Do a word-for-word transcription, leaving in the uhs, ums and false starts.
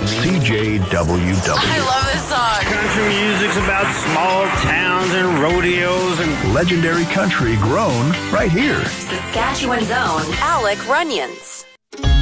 C J W W. I love this song. Country music's about small towns and rodeos and legendary country grown right here. Saskatchewan's own Alec Runyons.